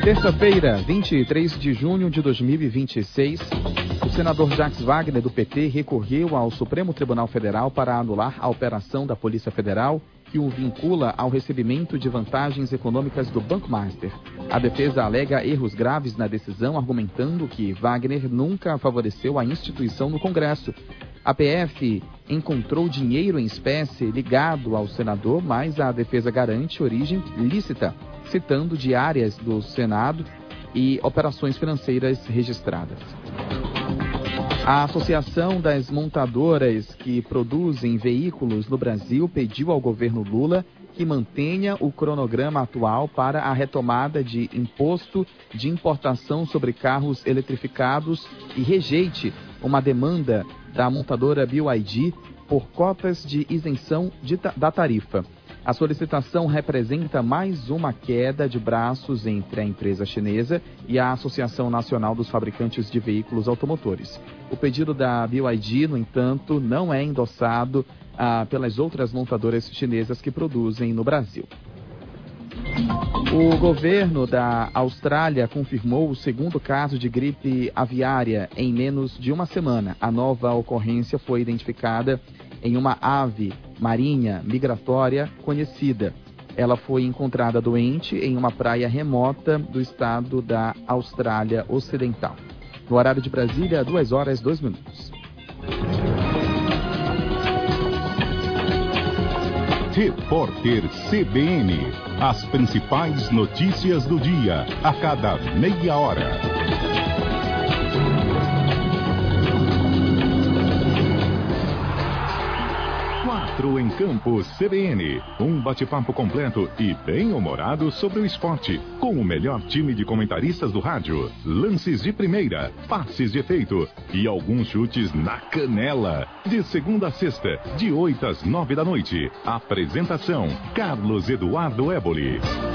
Terça-feira, 23 de junho de 2026, o senador Jacques Wagner, do PT, recorreu ao Supremo Tribunal Federal para anular a operação da Polícia Federal que o vincula ao recebimento de vantagens econômicas do Banco Master. A defesa alega erros graves na decisão, argumentando que Wagner nunca favoreceu a instituição no Congresso. A PF encontrou dinheiro em espécie ligado ao senador, mas a defesa garante origem lícita, citando diárias do Senado e operações financeiras registradas. A Associação das Montadoras que Produzem Veículos no Brasil pediu ao governo Lula que mantenha o cronograma atual para a retomada de imposto de importação sobre carros eletrificados e rejeite uma demanda da montadora BYD por cotas de isenção da tarifa. A solicitação representa mais uma queda de braços entre a empresa chinesa e a Associação Nacional dos Fabricantes de Veículos Automotores. O pedido da BYD, no entanto, não é endossado pelas outras montadoras chinesas que produzem no Brasil. O governo da Austrália confirmou o segundo caso de gripe aviária em menos de uma semana. A nova ocorrência foi identificada em uma ave marinha migratória conhecida. Ela foi encontrada doente em uma praia remota do estado da Austrália Ocidental. No horário de Brasília, 2h02. Repórter CBN. As principais notícias do dia, a cada meia hora. Em Campo CBN, um bate-papo completo e bem-humorado sobre o esporte, com o melhor time de comentaristas do rádio, lances de primeira, passes de efeito e alguns chutes na canela. De segunda a sexta, de 8 às 9 da noite. Apresentação, Carlos Eduardo Éboli.